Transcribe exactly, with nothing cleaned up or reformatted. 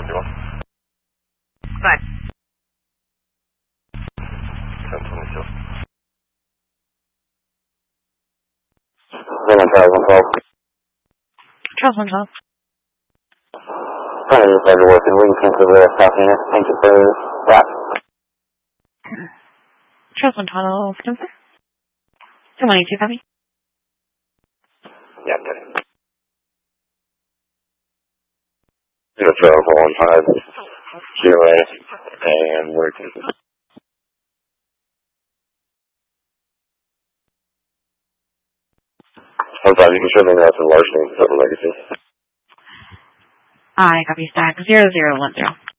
fifty-one. Five. ten twenty-two. Then Charles one twelve. Charles one twelve. Hi, this is Edward Working Wing Center with South Unit. Thank you for that. Charles one twelve. two one eight two, copy. Yeah, good. Zero Charles one five. Q A and working. One five, you can show me that's a large name, Double Legacy. I copy stack zero zero one zero.